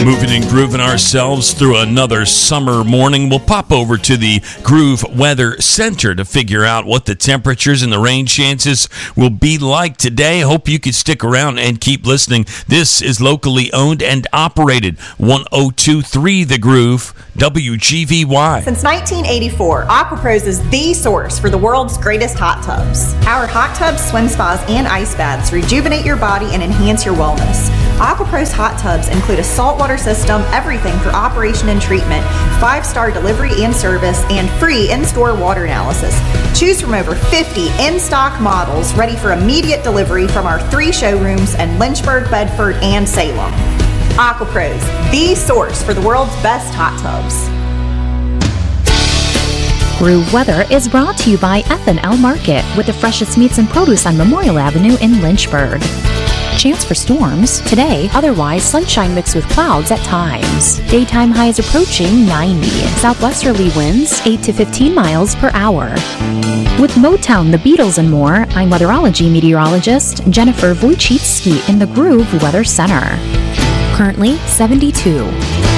Moving and grooving ourselves through another summer morning. We'll pop over to the Groove Weather Center to figure out what the temperatures and the rain chances will be like today. Hope you can stick around and keep listening. This is locally owned and operated 102.3 The Groove, WGVY. Since 1984, AquaPros is the source for the world's greatest hot tubs. Our hot tubs, swim spas, and ice baths rejuvenate your body and enhance your wellness. AquaPros hot tubs include a saltwater system, everything for operation and treatment, 5-star delivery and service, and free in-store water analysis. Choose from over 50 in-stock models ready for immediate delivery from our 3 showrooms in Lynchburg, Bedford, and Salem. AquaPros, the source for the world's best hot tubs. Groove Weather is brought to you by F&L Market with the freshest meats and produce on Memorial Avenue in Lynchburg. Chance for storms today, otherwise sunshine mixed with clouds at times. Daytime highs approaching 90. Southwesterly winds 8 to 15 miles per hour. With Motown, the Beatles, and more, I'm weatherology meteorologist Jennifer Wojcicki in the Groove Weather Center. Currently 72.